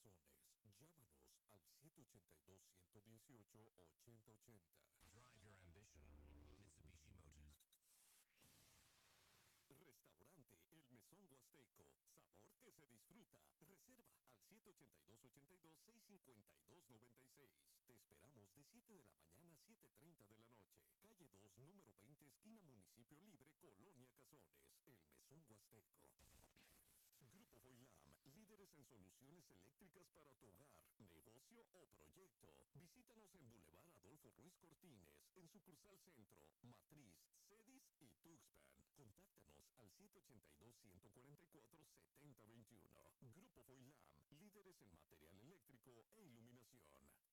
Casones. Llámanos al 782-118-8080. Drive your ambition. Mitsubishi Motors. Restaurante El Mesón Huasteco. Sabor que se disfruta. Reserva al 782-82-652-96. Te esperamos de 7 de la mañana a 7:30 de la noche. Calle 2, número 20, esquina Municipio Libre, Colonia Casones. El Mesón Huasteco. Grupo Voilam, líderes en soluciones eléctricas para tu hogar, negocio o proyecto. Visítanos en Boulevard Adolfo Ruiz Cortines, en sucursal Centro, Matriz, Cedis y Tuxpan. Contáctanos al 782-144-7021. Grupo Voilam, líderes en material eléctrico e iluminación.